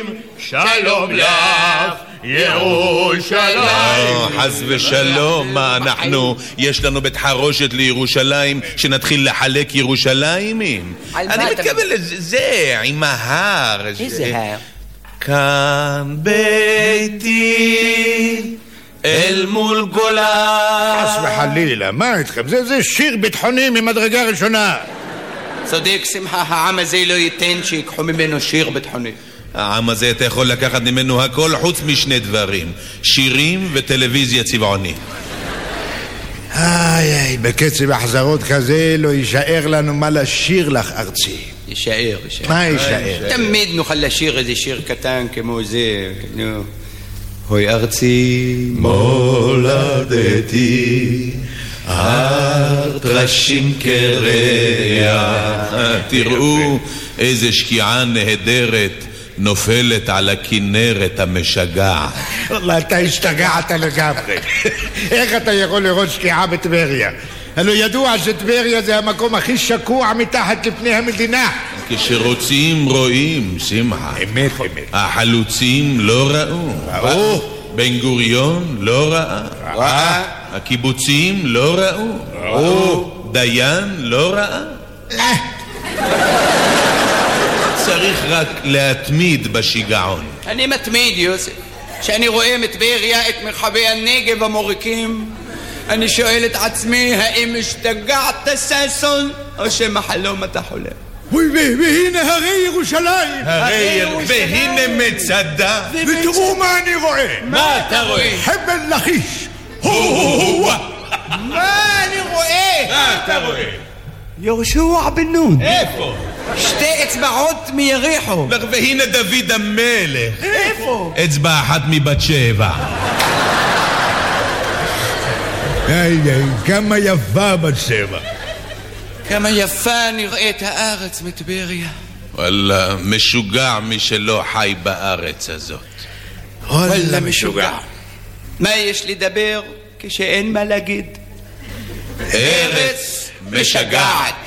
שלום לך ירושלים. חס ושלום, מה אנחנו? יש לנו בית חרושת לירושלים שנתחיל לחלק ירושלימים? אני מתכוון לזה, עם ההר. איזה הר? כאן ביתי אל מול גולה. חס וחלילה, מה איתכם? זה שיר ביטחוני ממדרגה ראשונה. צודק שמחה, העם הזה לא ייתן שיקחו ממנו שיר ביטחוני. העם הזה אתה יכול לקחת ממנו הכל חוץ משני דברים, שירים וטלוויזיה צבעונית. איי, בקצב החזרות כזה לא יישאר לנו מה לשיר לך ארצי. יישאר. מה יישאר? תמיד נוכל לשיר איזה שיר קטן כמו זה. הוי ארצי מולדתי הר טרשים קרח, תראו איזה שקיעה נהדרת נופלת על הכנרת המשגעת. וואלה, אתה השתגעת לגמרי. איך אתה יכול לראות שקיעה בטבריה? הלוא ידוע שטבריה זה המקום הכי שקוע מתחת לפני המדינה. כשרוצים רואים, שמחה. אמת. החלוצים לא ראו. בן גוריון לא ראה. הקיבוצים לא ראו. דיין לא ראה. צריך רק להתמיד בשיגעון. אני מתמיד, יוסף. כשאני רואה מטבריה את מרחבי הנגב המוריקים, אני שואל את עצמי, האם השתגעת ששון או שמחלום אתה חולם? והנה הרי ירושלים. והנה מצדה. ותראו מה אני רואה. מה אתה רואה? חבל לכיש. מה אני רואה? מה אתה רואה? יהושע בן נון. איפה? שתי אצבעות מיריחו. והנה דוד המלך. איפה? אצבע אחת מבת שבע. כמה יפה בת שבע. כמה יפה נראית הארץ מטבריה. וואלה, משוגע מי שלא חי בארץ הזאת. וואלה משוגע. מה יש לדבר כשאין מה להגיד? ארץ משגעת.